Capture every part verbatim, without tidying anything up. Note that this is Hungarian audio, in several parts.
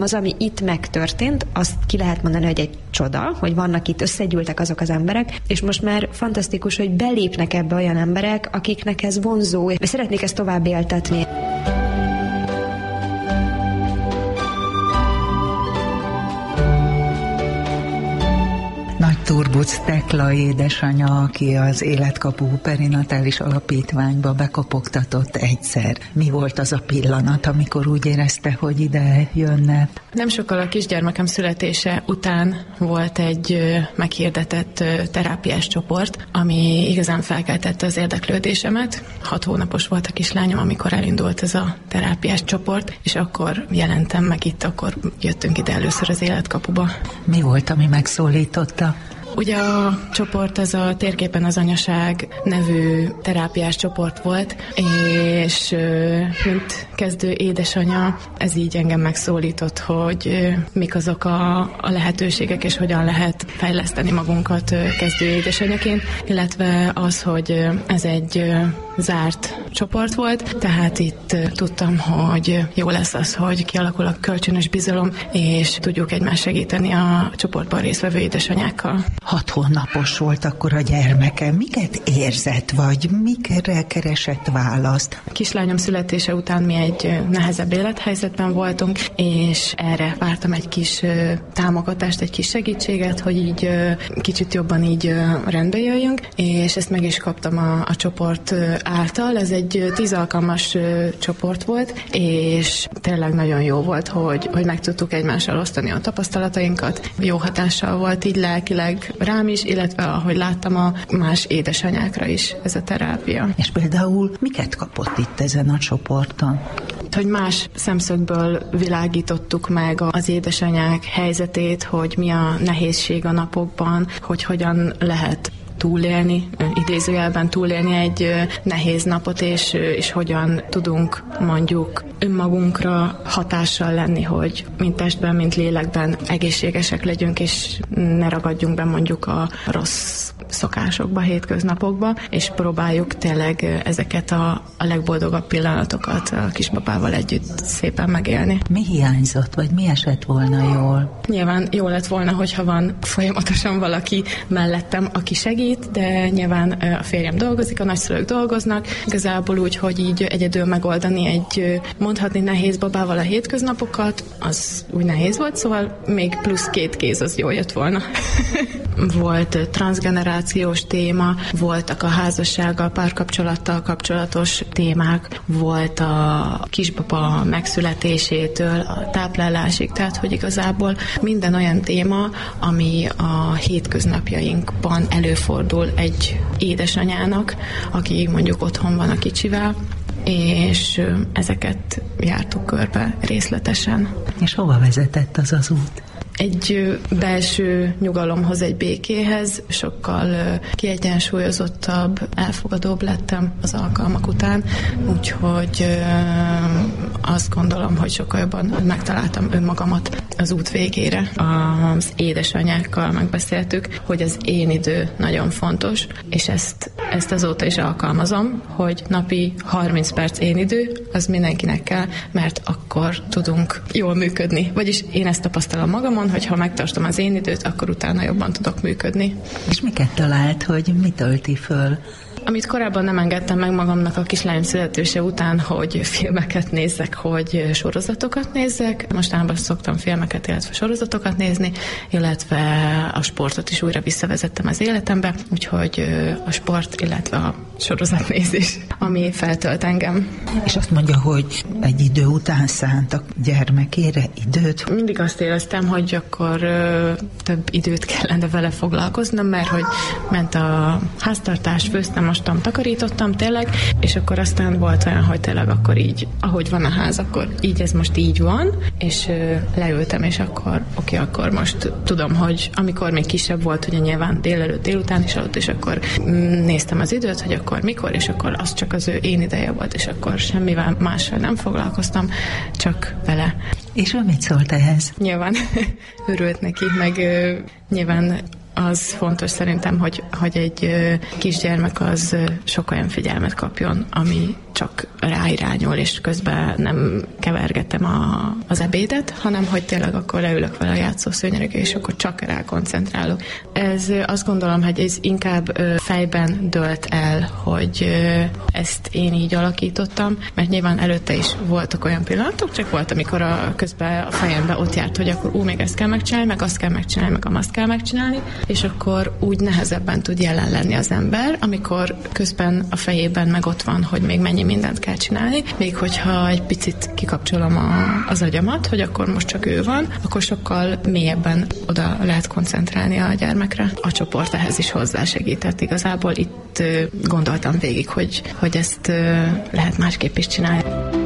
Az, ami itt megtörtént, azt ki lehet mondani, hogy egy csoda, hogy vannak itt, összegyűltek azok az emberek, és most már fantasztikus, hogy belépnek ebbe olyan emberek, akiknek ez vonzó, és szeretnék ezt tovább éltetni. Nagy Turbuc Tekla édesanyja, aki az Életkapu Perinatális Alapítványba bekopogtatott egyszer. Mi volt az a pillanat, amikor úgy érezte, hogy ide jönne? Nem sokkal a kisgyermekem születése után volt egy meghirdetett terápiás csoport, ami igazán felkeltette az érdeklődésemet. Hat hónapos volt a kislányom, amikor elindult ez a terápiás csoport, és akkor jelentem meg itt, akkor jöttünk ide először az Életkapuba. Mi volt, ami megszólította? Ugye a csoport az a Térképen az Anyaság nevű terápiás csoport volt, és mint kezdő édesanya, ez így engem megszólított, hogy mik azok a, a lehetőségek, és hogyan lehet fejleszteni magunkat kezdő édesanyaként, illetve az, hogy ez egy zárt csoport volt, tehát itt tudtam, hogy jó lesz az, hogy kialakul a kölcsönös bizalom, és tudjuk egymást segíteni a csoportban résztvevő édesanyákkal. Hat hónapos volt akkor a gyermeke. Miket érzett, vagy mikre keresett választ? A kislányom születése után mi egy nehezebb élethelyzetben voltunk, és erre vártam egy kis támogatást, egy kis segítséget, hogy így kicsit jobban így rendbe jöjjünk, és ezt meg is kaptam a, a csoport által. Ez egy tíz alkalmas csoport volt, és tényleg nagyon jó volt, hogy, hogy meg tudtuk egymással osztani a tapasztalatainkat. Jó hatással volt így lelkileg rám is, illetve ahogy láttam a más édesanyákra is ez a terápia. És például miket kapott itt ezen a csoporton? Hogy más szemszögből világítottuk meg az édesanyák helyzetét, hogy mi a nehézség a napokban, hogy hogyan lehet túlélni, idézőjelben túlélni egy nehéz napot, és, és hogyan tudunk mondjuk önmagunkra hatással lenni, hogy mind testben, mind lélekben egészségesek legyünk, és ne ragadjunk be mondjuk a rossz szokásokba, hétköznapokba, és próbáljuk tényleg ezeket a, a legboldogabb pillanatokat a kisbabával együtt szépen megélni. Mi hiányzott, vagy mi esett volna jól? Nyilván jó lett volna, hogyha van folyamatosan valaki mellettem, aki segít, de nyilván a férjem dolgozik, a nagyszülők dolgoznak, igazából úgy, hogy így egyedül megoldani egy mondhatni nehéz babával a hétköznapokat, az úgy nehéz volt, szóval még plusz két kéz az jól jött volna. Volt transzgenerációs téma, voltak a házassággal, párkapcsolattal kapcsolatos témák, volt a kisbaba megszületésétől a táplálásig, tehát hogy igazából minden olyan téma, ami a hétköznapjainkban előfordul egy édesanyának, aki mondjuk otthon van a kicsivel, és ezeket jártuk körbe részletesen. És hova vezetett az az út? Egy belső nyugalomhoz, egy békéhez, sokkal kiegyensúlyozottabb, elfogadóbb lettem az alkalmak után, úgyhogy azt gondolom, hogy sokkal jobban megtaláltam önmagamat az út végére. Az édesanyákkal megbeszéltük, hogy az én idő nagyon fontos, és ezt, ezt azóta is alkalmazom, hogy napi harminc perc én idő, az mindenkinek kell, mert akkor tudunk jól működni. Vagyis én ezt tapasztalom magamon, hogy ha megtartom az én időt, akkor utána jobban tudok működni. És miket talált, hogy mit tölti föl? Amit korábban nem engedtem meg magamnak a kislányom születése után, hogy filmeket nézzek, hogy sorozatokat nézzek. Mostanában szoktam filmeket, illetve sorozatokat nézni, illetve a sportot is újra visszavezettem az életembe, úgyhogy a sport, illetve a sorozatnézés, ami feltölt engem. És azt mondja, hogy egy idő után szántak gyermekére időt? Mindig azt éreztem, hogy akkor ö, több időt kellene vele foglalkoznom, mert hogy ment a háztartás, főztem, mostam, takarítottam tényleg, és akkor aztán volt olyan, hogy tényleg akkor így, ahogy van a ház, akkor így ez most így van, és ö, leültem, és akkor oké, akkor most tudom, hogy amikor még kisebb volt, ugye nyilván délelőtt, délután is aludt, és akkor mm, néztem az időt, hogy akkor mikor, és akkor az csak az ő én ideje volt, és akkor semmivel mással nem foglalkoztam, csak vele. És ő mit szólt ehhez? Nyilván örült neki, meg ö, nyilván Az fontos szerintem, hogy, hogy egy kisgyermek az sok olyan figyelmet kapjon, ami csak ráirányul, és közben nem kevergetem a, az ebédet, hanem hogy tényleg akkor leülök vele a játszószőnyegre, és akkor csak rá koncentrálok. Ez azt gondolom, hogy ez inkább fejben dölt el, hogy ezt én így alakítottam, mert nyilván előtte is voltak olyan pillanatok, csak volt, amikor a, közben a fejembe ott járt, hogy akkor ú, még ezt kell megcsinálni, meg azt kell megcsinálni, meg azt kell megcsinálni, és akkor úgy nehezebben tud jelen lenni az ember, amikor közben a fejében meg ott van, hogy még mennyi mindent kell csinálni, még hogyha egy picit kikapcsolom a, az agyamat, hogy akkor most csak ő van, akkor sokkal mélyebben oda lehet koncentrálni a gyermekre. A csoport ehhez is hozzásegített. Igazából itt gondoltam végig, hogy, hogy ezt lehet másképp is csinálni.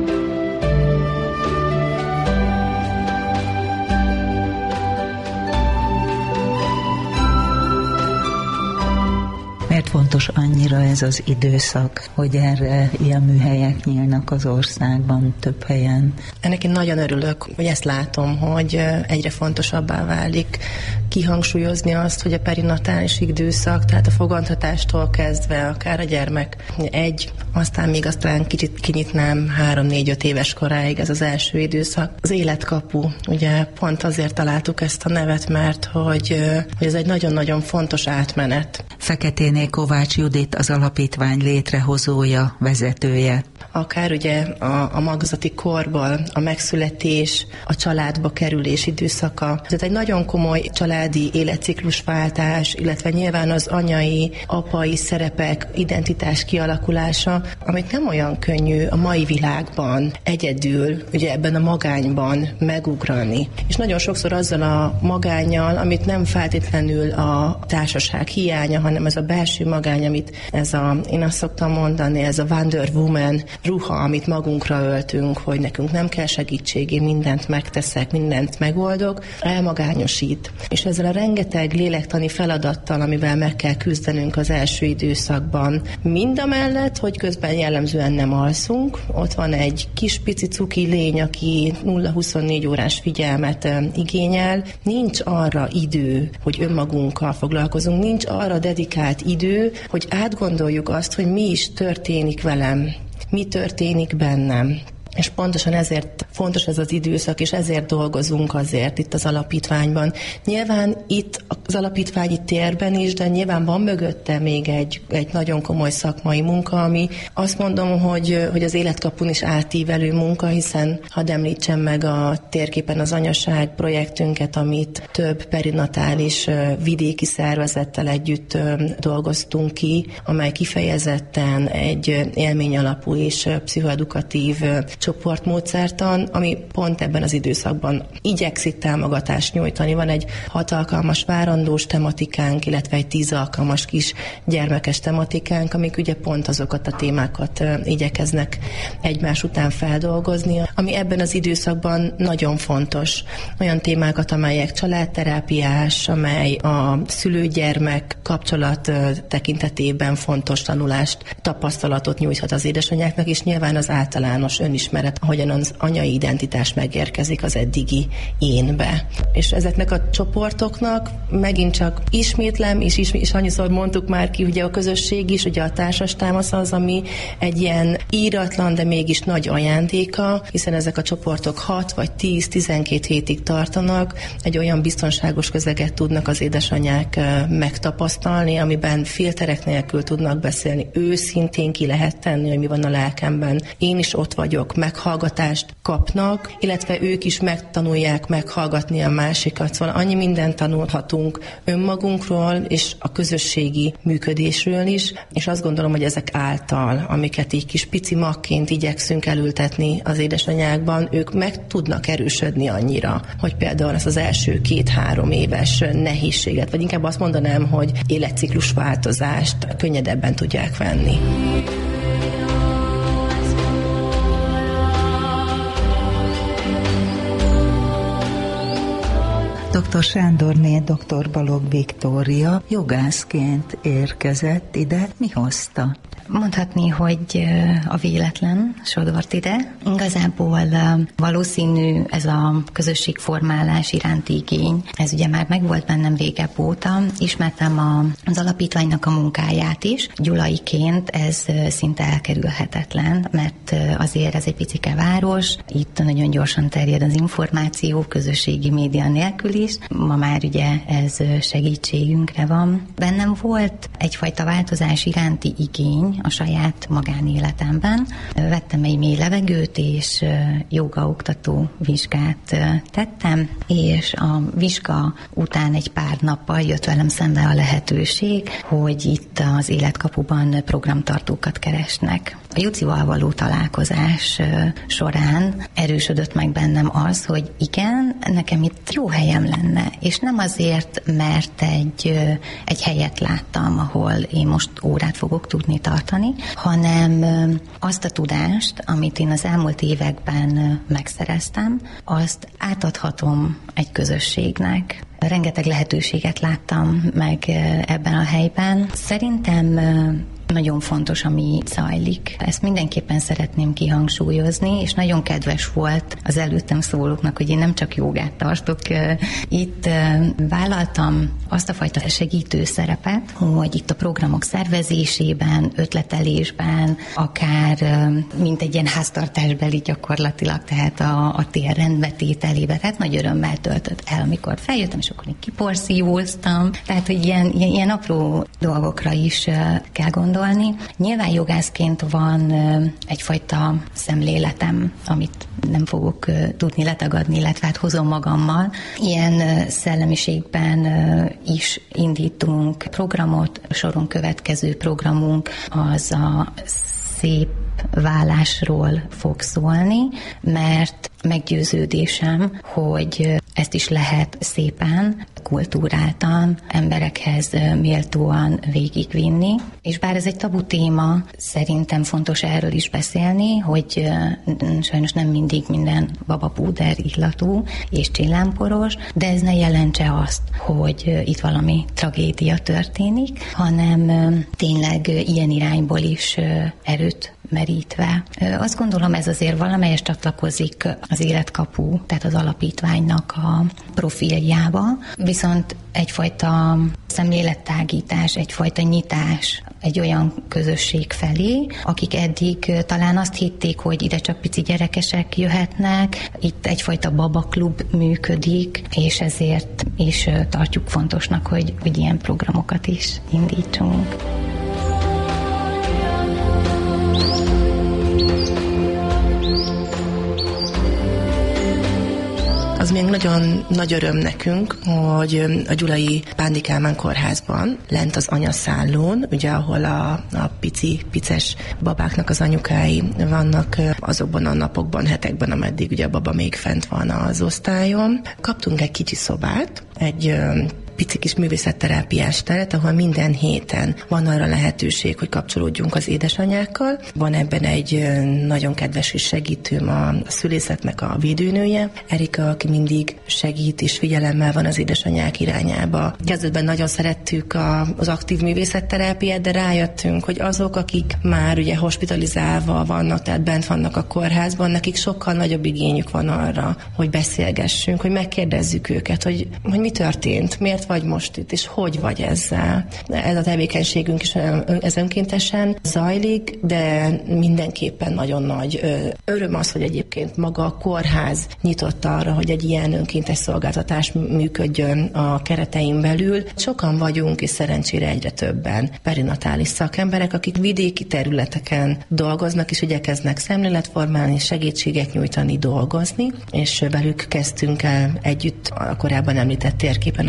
Miért fontos annyira ez az időszak, hogy erre ilyen műhelyek nyílnak az országban, több helyen? Ennek én nagyon örülök, hogy ezt látom, hogy egyre fontosabbá válik kihangsúlyozni azt, hogy a perinatális időszak, tehát a fogantatástól kezdve akár a gyermek egy, aztán még aztán kicsit kinyitnám három-négy-öt éves koráig, ez az első időszak. Az életkapu, ugye pont azért találtuk ezt a nevet, mert hogy, hogy ez egy nagyon-nagyon fontos átmenet. Feketéné Kovács Judit az alapítvány létrehozója, vezetője. Akár ugye a, a magzati korból, a megszületés, a családba kerülés időszaka. Ez egy nagyon komoly családi életciklusváltás, illetve nyilván az anyai, apai szerepek, identitás kialakulása, amit nem olyan könnyű a mai világban egyedül, ugye ebben a magányban megugrani. És nagyon sokszor azzal a magánnyal, amit nem feltétlenül a társaság hiánya, hanem ez a belső magány, amit ez a, én azt szoktam mondani, ez a Wonder Woman ruha, amit magunkra öltünk, hogy nekünk nem kell segítség, én mindent megteszek, mindent megoldok, elmagányosít. És ezzel a rengeteg lélektani feladattal, amivel meg kell küzdenünk az első időszakban, mindamellett, hogy közben jellemzően nem alszunk, ott van egy kis pici cuki lény, aki nulla huszonnégy órás figyelmet igényel, nincs arra idő, hogy önmagunkkal foglalkozunk, nincs arra dedikált idő, hogy átgondoljuk azt, hogy mi is történik velem, mi történik bennem. És pontosan ezért fontos ez az időszak, és ezért dolgozunk azért itt az alapítványban. Nyilván itt az alapítványi térben is, de nyilván van mögötte még egy, egy nagyon komoly szakmai munka, ami azt mondom, hogy, hogy az életkapun is átívelő munka, hiszen hadd említsem meg a térképen az anyaság projektünket, amit több perinatális vidéki szervezettel együtt dolgoztunk ki, amely kifejezetten egy élmény alapú és pszichoedukatív csoportmódszertan, ami pont ebben az időszakban igyekszik támogatást nyújtani. Van egy hat alkalmas várandós tematikánk, illetve egy tíz alkalmas kis gyermekes tematikánk, amik ugye pont azokat a témákat igyekeznek egymás után feldolgozni, ami ebben az időszakban nagyon fontos. Olyan témákat, amelyek családterápiás, amely a szülő-gyermek kapcsolat tekintetében fontos tanulást, tapasztalatot nyújthat az édesanyáknak, és nyilván az általános önismeret, ahogyan az anyai identitás megérkezik az eddigi énbe. És ezeknek a csoportoknak megint csak ismétlem, és, és, és annyiszor mondtuk már ki, ugye a közösség is, ugye a társas támasz az, ami egy ilyen íratlan, de mégis nagy ajándéka, hiszen ezek a csoportok hat vagy tíz-tizenkét hétig tartanak, egy olyan biztonságos közeget tudnak az édesanyák megtapasztalni, amiben filterek nélkül tudnak beszélni, őszintén ki lehet tenni, hogy mi van a lelkemben. Én is ott vagyok, meghallgatást kapnak, illetve ők is megtanulják meghallgatni a másikat. Szóval annyi mindent tanulhatunk önmagunkról és a közösségi működésről is, és azt gondolom, hogy ezek által, amiket így kis pici magként igyekszünk elültetni az édesanyákban, ők meg tudnak erősödni annyira, hogy például ezt az első két-három éves nehézséget, vagy inkább azt mondanám, hogy életciklus változást könnyedebben tudják venni. doktor Sándorné, doktor Balogh Viktória jogászként érkezett ide. Mi hozta? Mondhatni, hogy a véletlen sodort ide. Igazából valószínű ez a közösségformálás iránti igény. Ez ugye már megvolt bennem régebb óta. Ismertem a, az alapítványnak a munkáját is. Gyulaiként ez szinte elkerülhetetlen, mert azért ez egy picike város. Itt nagyon gyorsan terjed az információ, közösségi média nélkül is. Ma már ugye ez segítségünkre van. Bennem volt egyfajta változás iránti igény a saját magánéletemben. Vettem egy mély levegőt, és jogaoktató vizsgát tettem, és a vizsga után egy pár nappal jött velem szembe a lehetőség, hogy itt az Életkapuban programtartókat keresnek. A Jucival való találkozás során erősödött meg bennem az, hogy igen, nekem itt jó helyem lenne, és nem azért, mert egy, egy helyet láttam, ahol én most órát fogok tudni tartani, hanem azt a tudást, amit én az elmúlt években megszereztem, azt átadhatom egy közösségnek. Rengeteg lehetőséget láttam meg ebben a helyben. Szerintem nagyon fontos, ami itt zajlik. Ezt mindenképpen szeretném kihangsúlyozni, és nagyon kedves volt az előttem szólóknak, hogy én nem csak jogát tartok. Itt vállaltam azt a fajta segítő szerepet, hogy itt a programok szervezésében, ötletelésben, akár mint egy ilyen háztartásbeli gyakorlatilag, tehát a, a tér rendbetételében, tehát nagy örömmel töltött el, amikor feljöttem, és akkor én kiporszívóztam. Tehát, hogy ilyen, ilyen, ilyen apró dolgokra is kell gondolni. Nyilván jogászként van egyfajta szemléletem, amit nem fogok tudni letagadni, illetve hát hozom magammal. Ilyen szellemiségben is indítunk programot, soron következő programunk az a szép válásról fog szólni, mert meggyőződésem, hogy ezt is lehet szépen, kultúráltan, emberekhez méltóan végigvinni. És bár ez egy tabu téma, szerintem fontos erről is beszélni, hogy sajnos nem mindig minden babapúder illatú és csillámporos, de ez ne jelentse azt, hogy itt valami tragédia történik, hanem tényleg ilyen irányból is erőt merítve. Azt gondolom, ez azért valamelyest csatlakozik az Életkapu, tehát az alapítványnak a profiljába, viszont egyfajta szemlélettágítás, egyfajta nyitás egy olyan közösség felé, akik eddig talán azt hitték, hogy ide csak pici gyerekesek jöhetnek, itt egyfajta babaklub működik, és ezért is tartjuk fontosnak, hogy, hogy ilyen programokat is indítsunk. Az még nagyon nagy öröm nekünk, hogy a Gyulai Pándi Kálmán kórházban, lent az anyaszállón, ugye ahol a, a pici, pices babáknak az anyukái vannak azokban a napokban, hetekben, ameddig ugye a baba még fent van az osztályon. Kaptunk egy kicsi szobát, egy pici kis művészetterápiás teret, ahol minden héten van arra lehetőség, hogy kapcsolódjunk az édesanyákkal. Van ebben egy nagyon kedves és segítőm, a szülészetnek a védőnője, Erika, aki mindig segít és figyelemmel van az édesanyák irányába. Kezdetben nagyon szerettük a, az aktív művészetterápiát, de rájöttünk, hogy azok, akik már ugye hospitalizálva vannak, tehát bent vannak a kórházban, nekik sokkal nagyobb igényük van arra, hogy beszélgessünk, hogy megkérdezzük őket, hogy, hogy mi történt, miért vagy most itt, és hogy vagy ezzel. Ez a tevékenységünk is ez önkéntesen zajlik, de mindenképpen nagyon nagy öröm az, hogy egyébként maga a kórház nyitott arra, hogy egy ilyen önkéntes szolgáltatás működjön a keretein belül. Sokan vagyunk, és szerencsére egyre többen perinatális szakemberek, akik vidéki területeken dolgoznak, és igyekeznek szemléletformálni, segítséget nyújtani, dolgozni, és velük kezdtünk el együtt a korábban említett térképen az anyaság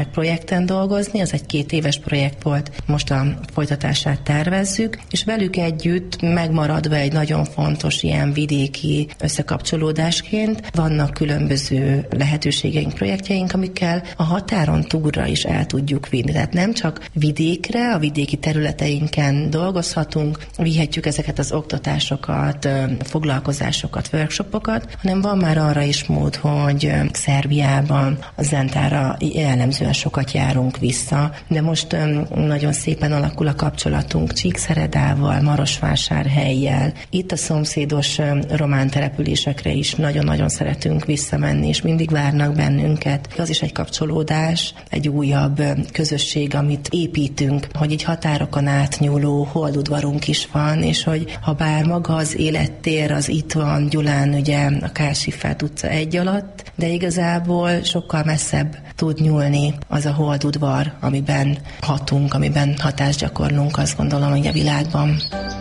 már projekten dolgozni, az egy két éves projekt volt, most a folytatását tervezzük, és velük együtt megmaradva egy nagyon fontos ilyen vidéki összekapcsolódásként vannak különböző lehetőségeink, projektjeink, amikkel a határon túlra is el tudjuk vinni. Tehát nem csak vidékre, a vidéki területeinken dolgozhatunk, vihetjük ezeket az oktatásokat, foglalkozásokat, workshopokat, hanem van már arra is mód, hogy Szerbiában a Zentára jellemzően sokat járunk vissza, de most nagyon szépen alakul a kapcsolatunk Csíkszeredával, Marosvásárhellyel. Itt a szomszédos román településekre is nagyon-nagyon szeretünk visszamenni, és mindig várnak bennünket. Az is egy kapcsolódás, egy újabb közösség, amit építünk, hogy így határokon átnyúló holdudvarunk is van, és hogy ha bár maga az élettér az itt van Gyulán, ugye a Kársiffát utca egy alatt, de igazából sokkal messzebb tud nyúlni az a holdudvar, amiben hatunk, amiben hatást gyakorlunk, azt gondolom, hogy a világban.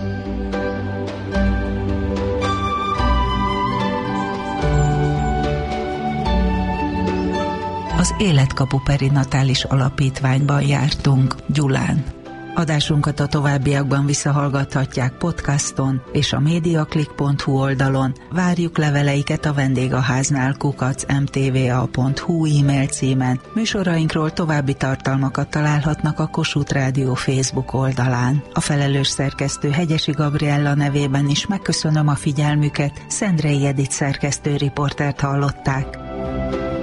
Az Életkapu Perinatális Alapítványban jártunk Gyulán. Adásunkat a továbbiakban visszahallgathatják podcaston és a mediaclick pont hu oldalon. Várjuk leveleiket a vendégháznál kukac em té vé á pont hu e-mail címen. Műsorainkról további tartalmakat találhatnak a Kossuth Rádió Facebook oldalán. A felelős szerkesztő Hegyesi Gabriella nevében is megköszönöm a figyelmüket. Szendrei Edith szerkesztő riportert hallották.